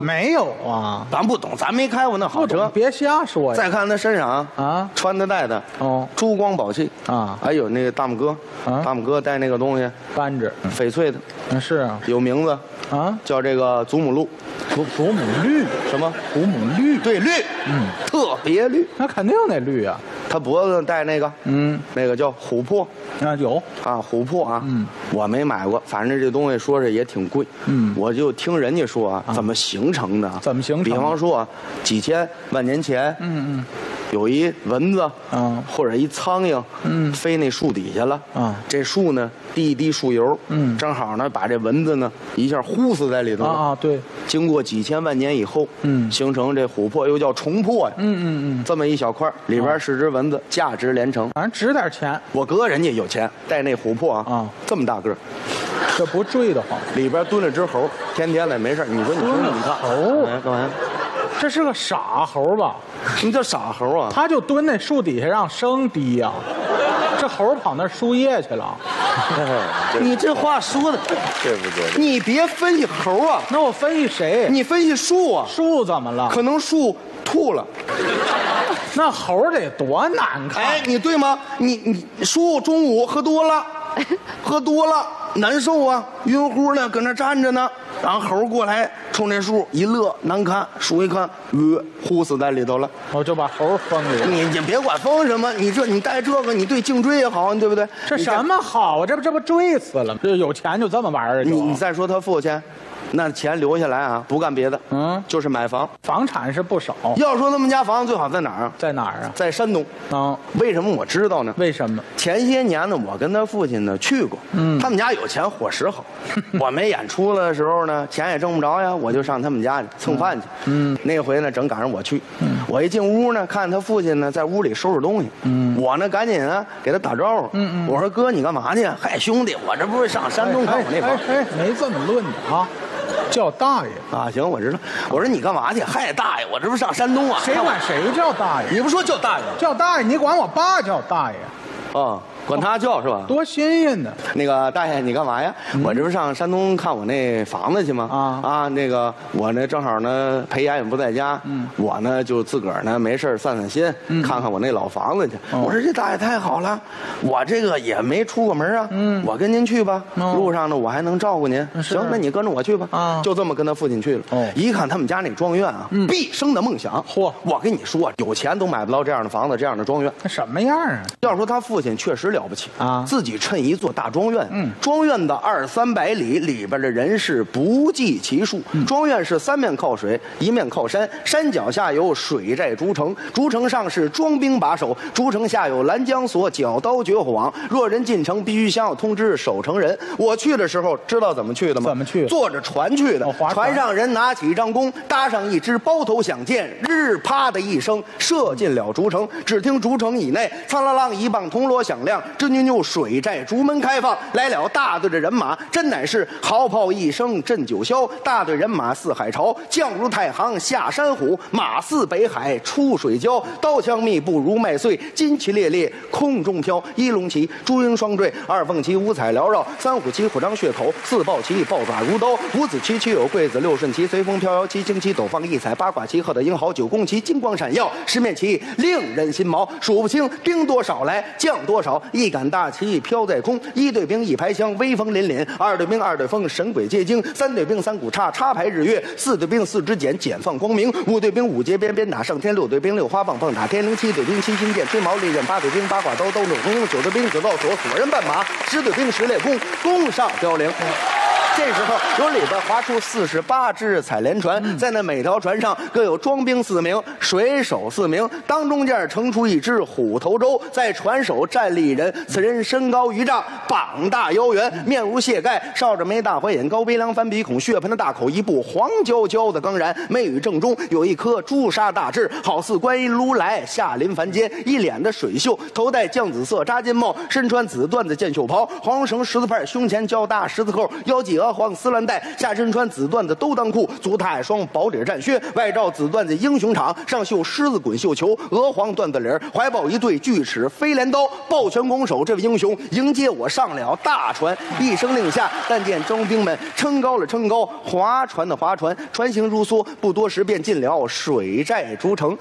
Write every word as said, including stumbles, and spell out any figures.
没有啊， 咱不懂，咱没开过那好车， 别瞎说呀。 再看他身上啊，穿的戴的哦，珠光宝气啊，还有那个大拇哥，啊、大拇哥戴那个东西， 扳指， 翡翠的， 嗯是啊， 有名字啊，叫这个祖母绿， 祖祖母绿什么？ 祖母绿， 对绿，嗯，特别绿， 那肯定得绿啊。 他脖子戴那个，嗯，那个叫琥珀， 啊有啊琥珀啊，嗯，我没买过，反正这东西说是也挺贵，嗯，我就听人家说啊，怎么形成的？ 怎么形成？ 比方说啊，几千万年前，嗯嗯，有一蚊子，嗯，或者一苍蝇，嗯，飞那树底下了，啊，这树呢滴一滴树油，嗯，正好呢把这蚊子呢一下呼死在里头了， 啊对， 经过几千万年以后，嗯，形成这琥珀，又叫重珀呀，嗯嗯嗯，这么一小块里边是只蚊子，价值连城， 反正值点钱。 我哥人家有钱，带那琥珀啊，啊，这么大个， 这不坠得慌。 里边蹲了只猴，天天的没事，你说你说你看猴干嘛呀？ 这是个傻猴吧？ 什么叫傻猴啊？ 他就蹲那树底下让生滴呀、啊，这猴跑那树叶去了。 你这话说的对不对？ 你别分析猴啊， 那我分析谁？ 你分析树啊？ 树怎么了？ 可能树吐了。 那猴得多难看！ 哎，你对吗？你你树中午喝多了，喝多了难受啊，晕乎呢，搁那站着呢。然后猴过来冲这树一乐，难看。树一看，呃，呼死在里头了。 我就把猴封里了。 你你别管封什么，你这你带这个，你对颈椎也好，对不对？ 这什么好啊？这不这不坠死了吗？这有钱就这么玩儿？ 你你再说他父亲。那钱留下来啊，不干别的，嗯，就是买房， 房产是不少。 要说他们家房子最好在哪儿啊？ 在哪儿啊？ 在山东。啊，为什么我知道呢？ 为什么？ 前些年呢，我跟他父亲呢去过，嗯，他们家有钱，伙食好。我没演出的时候呢，钱也挣不着呀，我就上他们家去蹭饭去。嗯，那回呢，正赶上我去，嗯，我一进屋呢，看他父亲呢在屋里收拾东西，嗯，我呢赶紧啊给他打招呼，嗯嗯，我说哥，你干嘛去？嗨，兄弟，我这不是上山东看我那房？ 哎哎，没这么论的啊。叫大爷啊，行，我知道。我说你干嘛去？嗨，大爷，我这不是上山东啊？ 谁管谁叫大爷？ 你不说叫大爷？ 叫大爷，你管我爸叫大爷？ 啊，管他叫是吧？ 多新鲜呢！ 那个大爷，你干嘛呀？嗯、我这不是上山东看我那房子去吗？啊啊，那个我呢正好呢裴岩也不在家，嗯，我呢就自个儿呢没事散散心，嗯、看看我那老房子去。哦、我说这大爷太好了，我这个也没出过门啊，嗯，我跟您去吧。哦、路上呢我还能照顾您，行，那你跟着我去吧。啊，就这么跟他父亲去了。哦，一看他们家那庄园啊，嗯、毕生的梦想。嚯，我跟你说，有钱都买不到这样的房子，这样的庄园。 那什么样啊？ 要说他父亲确实了不起啊，自己趁一座大庄园，嗯，庄园的二三百里里边的人是不计其数。嗯、庄园是三面靠水，一面靠山，山脚下有水寨竹城，竹城上是庄兵把守，竹城下有拦江索，绞刀绝户网。若人进城，必须先要通知守城人。我去的时候，知道怎么去的吗？ 怎么去？ 坐着船去的。哦、船, 船上人拿起张弓，搭上一支包头响箭，日啪的一声，射进了竹城。只听竹城以内，苍啷啷一棒铜锣响亮，吱扭扭水寨竹门开放，来了大队的人马，真乃是号炮一声震九霄。大队人马似海潮，将如太行下山虎，马似北海出水蛟。刀枪密布如麦穗，旌旗猎猎空中飘。一龙旗朱缨双坠，二凤旗五彩缭绕，三虎旗虎张血口，四豹旗豹爪如刀，五子旗曲有桂子，六顺旗随风飘摇，七星旗斗放异彩，八卦旗鹤的英豪，九宫旗金光闪耀，十面旗令人心毛。数不清兵多少来将多少，一杆大旗飘在空。一队兵一排枪威风凛凛，二队兵二队风神鬼皆惊，三队兵三股叉插排日月，四队兵四支箭剪放光明，五队兵五节鞭鞭打上天，六队兵六花棒棒打天灵，七队兵七星剑吹毛利刃，八队兵八卦刀刀弄红缨，九队兵九道锁锁人绊马，十队兵十列弓弓上凋零。这时候由里边划出四十八只采莲船，在那每条船上各有庄兵四名，水手四名，当中间盛出一只虎头舟，在船首站立一人，此人身高一丈，膀大腰圆，面如蟹盖，少着眉大怀眼，高鼻梁翻鼻孔，血盆的大口，一部黄焦焦的钢髯，眉宇正中有一颗朱砂大痣，好似观音如来下临凡间，一脸的水袖，头戴酱紫色扎金帽，身穿紫缎子箭袖袍，黄绳十字牌，胸前交大十字扣，腰系鹅黄丝蓝带，下身穿紫缎子兜裆裤，足踏双薄底战靴，外罩紫缎子英雄氅，上绣狮子滚绣球，鹅黄缎子领，怀抱一对锯齿飞镰刀，抱拳拱手，这位英雄迎接我上了大船。一声令下，但见征兵们撑高了撑高，划船的划船，船行如梭，不多时便进了水寨诸城。